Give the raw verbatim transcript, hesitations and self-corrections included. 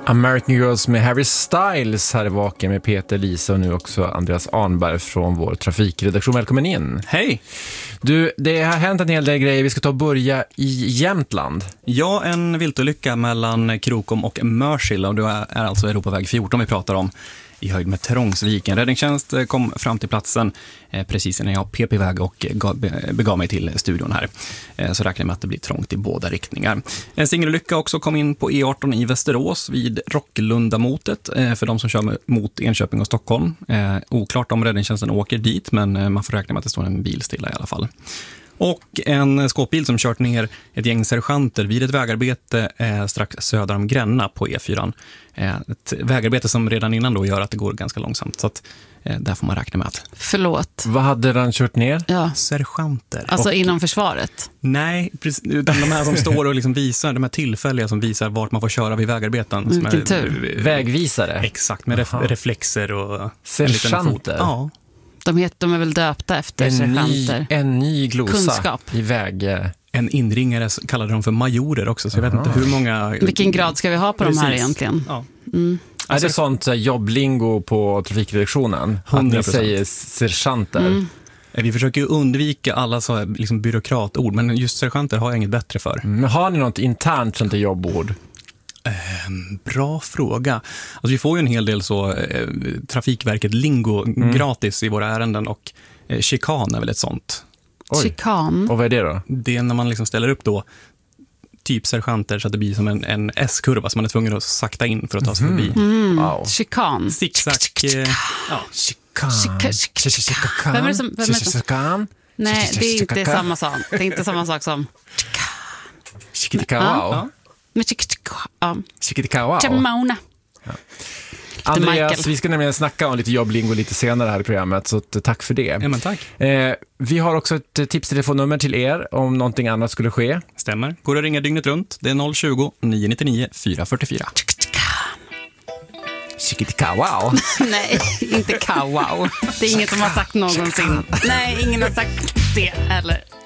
American Girls med Harry Styles här i Vaken med Peter, Lisa och nu också Andreas Arnberg från vår trafikredaktion. Välkommen in. Hej! Du, det har hänt en hel del grejer. Vi ska ta och börja i Jämtland. Ja, en viltolycka mellan Krokom och Mörsil, och det är alltså Europaväg fjorton vi pratar om, i höjd med Trångsviken. Räddningstjänst kom fram till platsen eh, precis när jag pep iväg och gav, begav mig till studion här. Eh, så räknar jag med att det blir trångt i båda riktningar. En singelolycka också kom in på E arton i Västerås vid Rocklundamotet eh, för de som kör mot Enköping och Stockholm. Eh, oklart om räddningstjänsten åker dit, men eh, man får räkna med att det står en bil stilla i alla fall. Och en skåpbil som kört ner ett gäng sergeanter vid ett vägarbete eh, strax söder om Gränna på E fyran. Eh, ett vägarbete som redan innan då gör att det går ganska långsamt. Så att eh, där får man räkna med att... Förlåt. Vad hade den kört ner? Ja. Sergeanter. Alltså och, inom försvaret? Nej, precis, utan de här som står och liksom visar, de här tillfälliga som visar vart man får köra vid vägarbeten. Vilken som är, tur. Vägvisare? Exakt, med ref- reflexer och... Sergeanter? Ja. De, heter, de är väl döpta efter en sergeanter. Ny, en ny glosa. Kunskap. I väg... En inringare kallade de för majorer också, så jag vet Aha. inte hur många... Vilken grad ska vi ha på Precis. de här egentligen? Ja. Mm. Är det sånt så här, jobblingo på trafikredaktionen? hundra Att ni procent. säger sergeanter? Mm. Vi försöker ju undvika alla så här, liksom, byråkratord, men just sergeanter har jag inget bättre för. Men har ni något internt sånt jobbord? Eh, bra fråga. Alltså, vi får ju en hel del så eh, Trafikverket-lingo Mm. gratis i våra ärenden, och eh, chikan är väl ett sånt. Oj. Chikan. Och vad är det då? Det är när man liksom ställer upp då typ sergeanter så att det blir som en, en S-kurva som man är tvungen att sakta in för att ta sig Mhm. förbi. Mm. Wow. Chikan. Zigzag, eh, ja. Chikan. Chika- chika- Chikan. Vem är det som- vem är det som- Chikan. Nej, det är inte samma sak. Det är inte samma sak som... Chikitika Ja. wow. Men chika- chika- ja. Chikitika wow. Chamona. Andreas, Michael. vi ska nämligen snacka om lite jobblingo lite senare här i programmet, så att, tack för det. Ja, men tack. Eh, vi har också ett tipstelefonnummer till er om någonting annat skulle ske. Stämmer. Går att ringa dygnet runt. Det är noll tjugo, nio nittionio, fyra fyrtiofyra. Chikitika wow. Nej, inte cow wow. Det är inget som har sagt någonsin. Nej, ingen har sagt det heller.